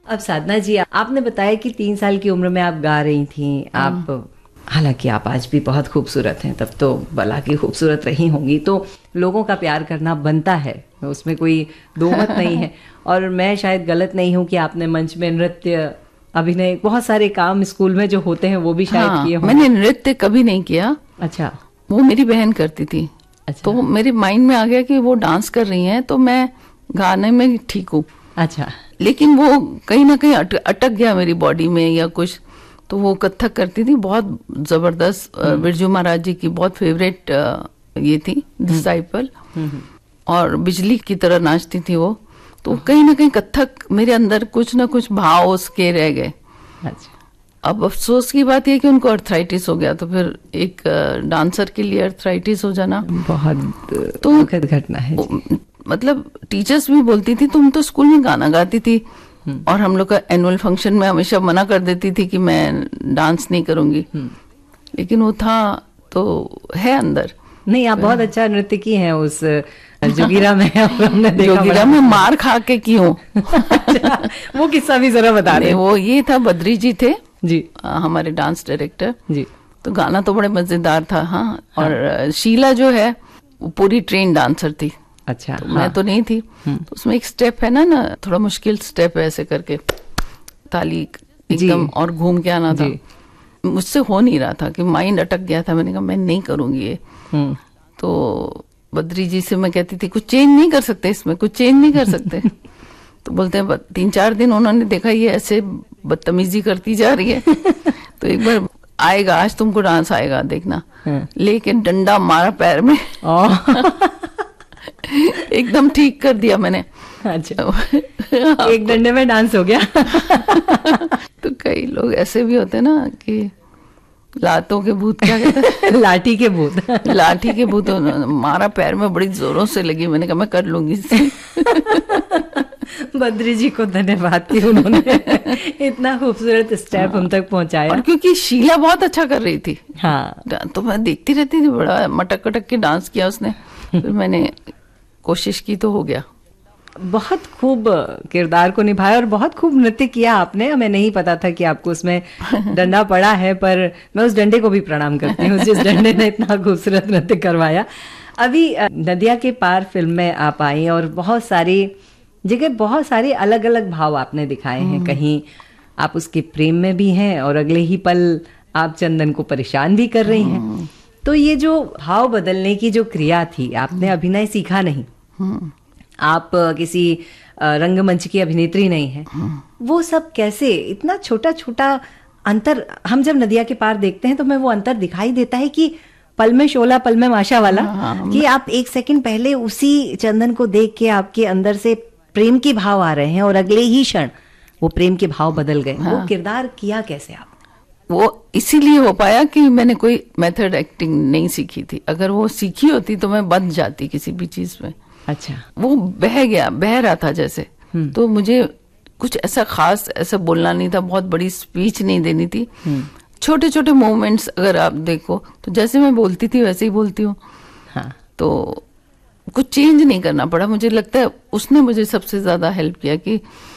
अब साधना जी, आपने बताया कि 3 साल की उम्र में आप गा रही थी, आप हालांकि आप आज भी बहुत खूबसूरत हैं, तब तो भला की खूबसूरत रही होंगी, तो लोगों का प्यार करना बनता है, उसमें कोई दो मत नहीं है। और मैं शायद गलत नहीं हूँ कि आपने मंच में नृत्य, अभिनय, बहुत सारे काम स्कूल में जो होते हैं वो भी शायद किए होंगे। मैंने नृत्य कभी नहीं किया। अच्छा। वो मेरी बहन करती थी। अच्छा। तो मेरे माइंड में आ गया कि वो डांस कर रही हैं तो मैं गाने में ठीक हूँ। अच्छा। लेकिन वो कहीं ना कहीं अटक गया मेरी बॉडी में या कुछ। तो वो कथक करती थी, बहुत जबरदस्त, बिरजू महाराज जी की बहुत फेवरेट ये थी डिसाइपल, और बिजली की तरह नाचती थी वो। तो कहीं ना कहीं कथक मेरे अंदर कुछ ना कुछ भाव उसके रह गए। अच्छा। अब अफसोस की बात यह कि उनको अर्थराइटिस हो गया, तो फिर एक डांसर के लिए अर्थराइटिस हो जाना बहुत दुखद घटना है। मतलब टीचर्स भी बोलती थी तुम तो स्कूल में गाना गाती थी, और हम लोग का एनुअल फंक्शन में हमेशा मना कर देती थी कि मैं डांस नहीं करूंगी। लेकिन वो था तो है अंदर। नहीं, आप बहुत अच्छा नृत्यकी हैं। उस जोगिरा में हमने देखा, जोगिरा में मार खा के की हूँ। अच्छा, वो किस्सा भी जरा बता दें। वो ये था, बद्री जी थे जी, हमारे डांस डायरेक्टर जी। तो गाना तो बड़े मजेदार था। हाँ। और शीला जो है वो पूरी ट्रेन डांसर थी। अच्छा। तो मैं तो नहीं थी। तो उसमें एक स्टेप है ना थोड़ा मुश्किल स्टेप है, ऐसे करके ताली एकदम और घूम के आना था। मुझसे हो नहीं रहा था कि माइंड अटक गया था। मैंने कहा मैं नहीं करूंगी ये। तो बद्री जी से मैं कहती थी कुछ चेंज नहीं कर सकते इसमें, कुछ चेंज नहीं कर सकते। तो बोलते हैं 3-4 दिन उन्होंने देखा ये ऐसे बदतमीजी करती जा रही है, तो एक बार आएगा, आज तुमको डांस आएगा देखना। लेकिन डंडा मारा पैर में। एकदम ठीक कर दिया मैंने। अच्छा। एक डंडे में डांस हो गया। तो कई लोग ऐसे भी होते हैं ना कि लातों के भूत, क्या कहते हैं? लाठी के भूत। लाठी के भूत मारा पैर में, बड़ी जोरों से लगी। मैंने कहा मैं कर लूंगी। बद्री जी को धन्यवाद कि उन्होंने इतना खूबसूरत स्टेप हम तक पहुंचाया। और क्योंकि शीला बहुत अच्छा कर रही थी। हाँ। तो मैं देखती रहती थी, बड़ा मटक कटक के डांस किया उसने। फिर मैंने कोशिश की तो हो गया। बहुत खूब किरदार को निभाया और बहुत खूब नृत्य किया आपने। हमें नहीं पता था कि आपको उसमें डंडा पड़ा है, पर मैं उस डंडे को भी प्रणाम करती हूँ जिस डंडे ने इतना खूबसूरत नृत्य करवाया। अभी नदिया के पार फिल्म में आप आई और बहुत सारी जगह बहुत सारे अलग अलग भाव आपने दिखाए हैं। कहीं आप उसके प्रेम में भी हैं और अगले ही पल आप चंदन को परेशान भी कर रही हैं। तो ये जो भाव बदलने की जो क्रिया थी, आपने अभिनय सीखा नहीं, आप किसी रंगमंच की अभिनेत्री नहीं है, वो सब कैसे, इतना छोटा छोटा अंतर हम जब नदिया के पार देखते हैं तो हमें वो अंतर दिखाई देता है कि पल में शोला पल में माशा वाला। कि आप एक सेकंड पहले उसी चंदन को देख के आपके अंदर से प्रेम के भाव आ रहे हैं और अगले ही क्षण वो प्रेम के भाव बदल गए। वो किरदार किया कैसे आप? वो इसीलिए हो पाया कि मैंने कोई मेथड एक्टिंग नहीं सीखी थी। अगर वो सीखी होती तो मैं बंध जाती किसी भी चीज में। अच्छा। वो बह रहा था जैसे। तो मुझे कुछ ऐसा खास ऐसा बोलना नहीं था, बहुत बड़ी स्पीच नहीं देनी थी। छोटे छोटे मूवमेंट्स अगर आप देखो तो जैसे मैं बोलती थी वैसे ही बोलती हूँ। हाँ। तो कुछ चेंज नहीं करना पड़ा। मुझे लगता है उसने मुझे सबसे ज्यादा हेल्प किया कि